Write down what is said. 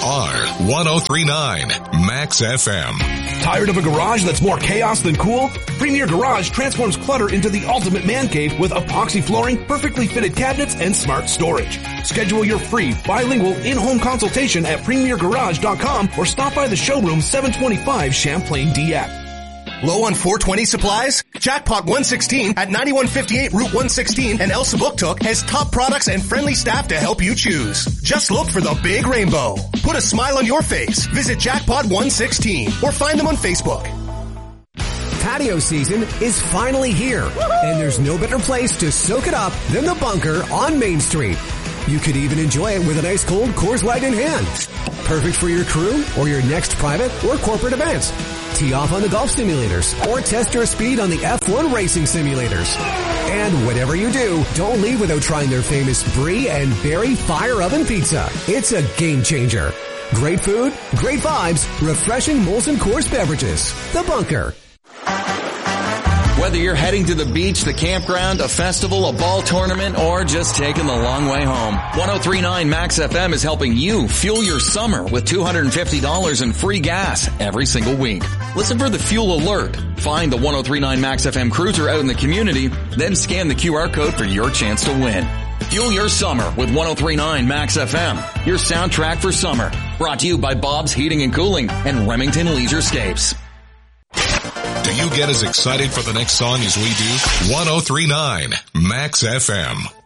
are 103.9 Max FM. Tired of a garage that's more chaos than cool? Premier Garage transforms clutter into the ultimate man cave with epoxy flooring, perfectly fitted cabinets, and smart storage. Schedule your free bilingual in-home consultation at premiergarage.com or stop by the showroom 725 Champlain Dieppe. Low on 420 supplies? Jackpot 116 at 9158 Route 116 and El Sabuktuk has top products and friendly staff to help you choose. Just look for the big rainbow. Put a smile on your face. Visit Jackpot 116 or find them on Facebook. Patio season is finally here, and there's no better place to soak it up than the Bunker on Main Street. You could even enjoy it with an ice cold Coors Light in hand. Perfect for your crew or your next private or corporate events. Tee off on the golf simulators or test your speed on the F1 racing simulators. And whatever you do, don't leave without trying their famous Brie and Berry Fire Oven Pizza. It's a game changer. Great food, great vibes, refreshing Molson Coors beverages. The Bunker. Whether you're heading to the beach, the campground, a festival, a ball tournament, or just taking the long way home, 103.9 Max FM is helping you fuel your summer with $250 in free gas every single week. Listen for the fuel alert. Find the 103.9 Max FM cruiser out in the community, then scan the QR code for your chance to win. Fuel your summer with 103.9 Max FM, your soundtrack for summer. Brought to you by Bob's Heating and Cooling and Remington Leisurescapes. Do you get as excited for the next song as we do? 103.9 Max FM.